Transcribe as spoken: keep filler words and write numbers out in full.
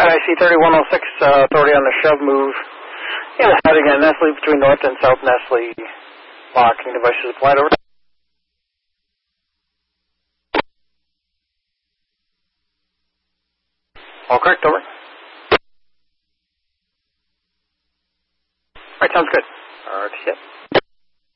Alright, I see thirty-one oh six, uh, authority on the shove move. Yeah, heading at Nestle between north and south Nestle. Locking devices applied over. All correct, over. Alright, sounds good. Alright, yep.